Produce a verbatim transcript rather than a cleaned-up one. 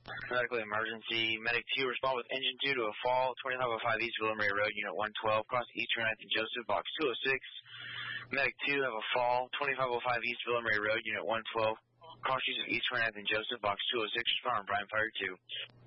Medical emergency. Medic two, respond with engine two to a fall, twenty-five oh five East Willamray Road, Unit one twelve, cross Eastern ninth and Joseph, box two oh six. Medic two, have a fall, twenty-five oh five East Willamray Road, Unit one twelve, cross use of Eastern ninth and Joseph, box two oh six, respond, Brian Fire two.